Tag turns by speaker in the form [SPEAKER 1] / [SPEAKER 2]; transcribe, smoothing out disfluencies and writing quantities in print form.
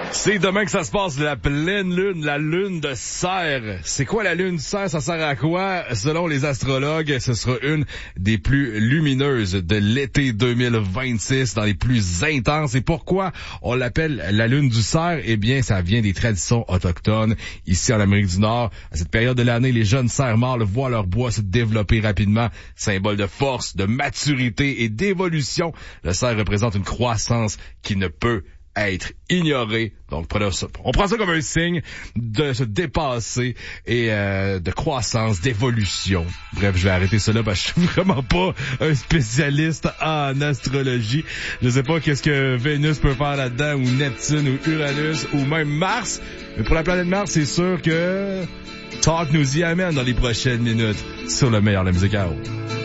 [SPEAKER 1] C'est demain que ça se passe, la pleine lune, la lune de Cerf. C'est quoi la lune de Cerf? Ça sert à quoi? Selon les astrologues, ce sera une des plus lumineuses de l'été 2026, dans les plus intenses. Et pourquoi on l'appelle la lune du cerf? Eh bien, ça vient des traditions autochtones. Ici, en Amérique du Nord, à cette période de l'année, les jeunes cerfs mâles voient leur bois se développer rapidement. Symbole de force, de maturité et d'évolution. Le cerf représente une croissance qui ne peut être ignoré. Donc, on prend ça comme un signe de se dépasser et de croissance, d'évolution. Bref, je vais arrêter cela parce que je suis vraiment pas un spécialiste en astrologie. Je sais pas qu'est-ce que Vénus peut faire là-dedans, ou Neptune, ou Uranus, ou même Mars. Mais pour la planète Mars, c'est sûr que Talk nous y amène dans les prochaines minutes sur le meilleur de la musique à eau.